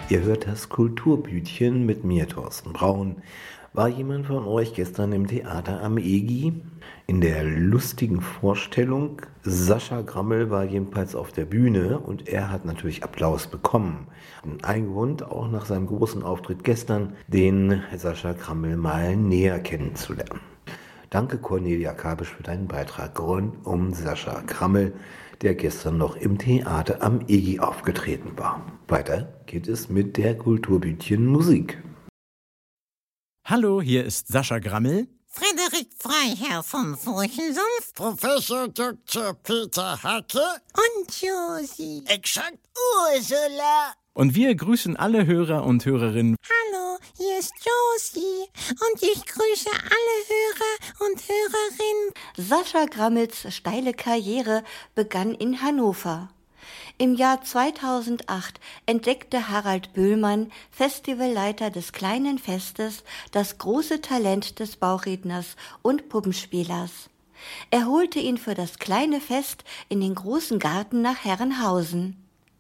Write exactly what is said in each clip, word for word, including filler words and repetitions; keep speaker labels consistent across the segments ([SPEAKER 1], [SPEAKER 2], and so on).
[SPEAKER 1] Ihr hört das Kulturbütchen mit mir, Thorsten Braun. War jemand von euch gestern im Theater am E G I? In der lustigen Vorstellung, Sascha Grammel war jedenfalls auf der Bühne und er hat natürlich Applaus bekommen. Ein Grund, auch nach seinem großen Auftritt gestern, den Sascha Grammel mal näher kennenzulernen. Danke Cornelia Kabisch für deinen Beitrag rund um Sascha Grammel, der gestern noch im Theater am E G I aufgetreten war. Weiter geht es mit der Kulturbütchen Musik.
[SPEAKER 2] Hallo, hier ist Sascha Grammel.
[SPEAKER 3] Frederik Freiherr vom Furchensumpf.
[SPEAKER 4] Professor Doktor Peter Hacke.
[SPEAKER 3] Und Josi.
[SPEAKER 4] Exakt Ursula.
[SPEAKER 2] Und wir grüßen alle Hörer und Hörerinnen.
[SPEAKER 3] Hallo, hier ist Josi. Und ich grüße alle Hörer und Hörerinnen.
[SPEAKER 5] Sascha Grammels steile Karriere begann in Hannover. Im Jahr zweitausendacht entdeckte Harald Böhlmann, Festivalleiter des Kleinen Festes, das große Talent des Bauchredners und Puppenspielers. Er holte ihn für das kleine Fest in den großen Garten nach Herrenhausen.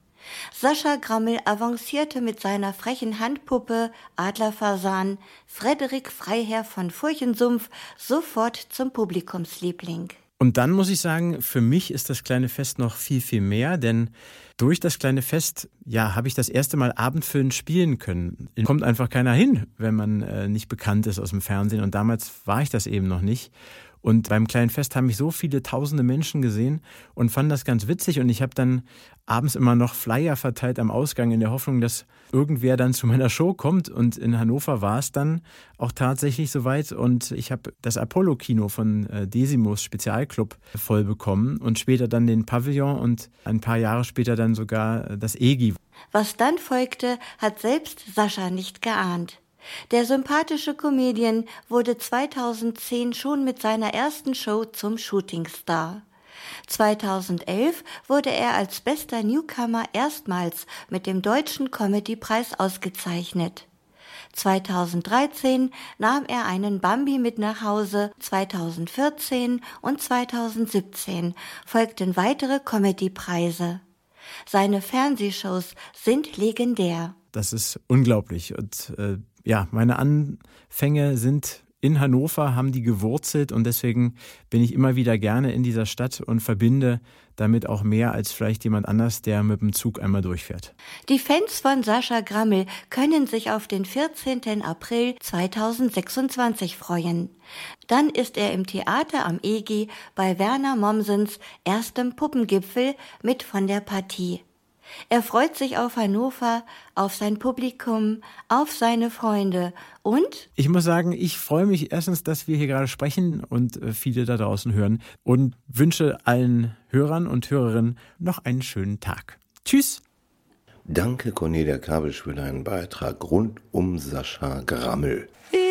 [SPEAKER 5] Sascha Grammel avancierte mit seiner frechen Handpuppe Adlerfasan Frederik Freiherr von Furchensumpf sofort zum Publikumsliebling.
[SPEAKER 2] Und dann muss ich sagen, für mich ist das kleine Fest noch viel, viel mehr, denn durch das kleine Fest, ja, habe ich das erste Mal abendfüllend spielen können. Es kommt einfach keiner hin, wenn man äh, nicht bekannt ist aus dem Fernsehen, und damals war ich das eben noch nicht. Und beim kleinen Fest haben mich so viele tausende Menschen gesehen und fanden das ganz witzig. Und ich habe dann abends immer noch Flyer verteilt am Ausgang in der Hoffnung, dass irgendwer dann zu meiner Show kommt. Und in Hannover war es dann auch tatsächlich soweit. Und ich habe das Apollo-Kino von äh, Desimos Spezialclub voll bekommen und später dann den Pavillon und ein paar Jahre später dann sogar äh, das E G I.
[SPEAKER 5] Was dann folgte, hat selbst Sascha nicht geahnt. Der sympathische Comedian wurde zweitausendzehn schon mit seiner ersten Show zum Shootingstar. zweitausendelf wurde er als bester Newcomer erstmals mit dem Deutschen Comedypreis ausgezeichnet. zweitausenddreizehn nahm er einen Bambi mit nach Hause, zweitausendvierzehn und zweitausendsiebzehn folgten weitere Comedypreise. Seine Fernsehshows sind legendär.
[SPEAKER 2] Das ist unglaublich. Und äh, ja, meine Anfänge sind in Hannover, haben die gewurzelt, und deswegen bin ich immer wieder gerne in dieser Stadt und verbinde damit auch mehr als vielleicht jemand anders, der mit dem Zug einmal durchfährt.
[SPEAKER 5] Die Fans von Sascha Grammel können sich auf den vierzehnten April zweitausendsechsundzwanzig freuen. Dann ist er im Theater am E G I bei Werner Mommsens erstem Puppengipfel mit von der Partie. Er freut sich auf Hannover, auf sein Publikum, auf seine Freunde und...
[SPEAKER 2] Ich muss sagen, ich freue mich erstens, dass wir hier gerade sprechen und viele da draußen hören, und wünsche allen Hörern und Hörerinnen noch einen schönen Tag. Tschüss!
[SPEAKER 1] Danke Cornelia Kabisch für deinen Beitrag rund um Sascha Grammel.